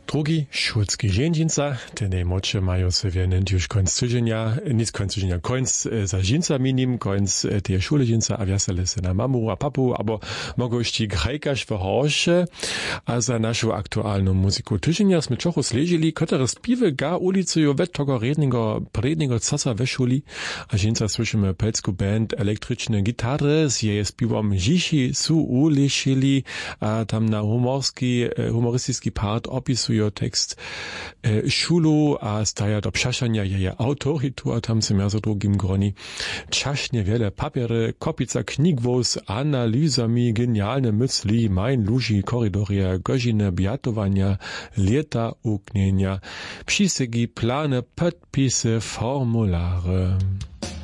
Drugi szulski ženžinca, te najmłodsze mają sobie już końc tygodnia, nic końc tygodnia, końc za dżinca minim, końc tej szule dżinca, a wiasele se na mamu a papu, abo mogą ści grajkaż w horsze, a za naszą aktualną muzyku tygodnia sme czochu sležili, które spiwy ga ulicują wet tego prednego casa we szuli, a dżinca słyszymy pelsku band elektryczne gitary z jej spiwom Žiši su ulišili, a tam na humorystyczny part opisują tekst szulu, a staja do przeszania jej autorytu, a tam se za drugim groni czaśnie wiele papiery, kopica knigów z analizami, genialne myśli, mein luži korydoria, godziny biatowania, lata uknienia, przysygi, plany, podpisy, formulary.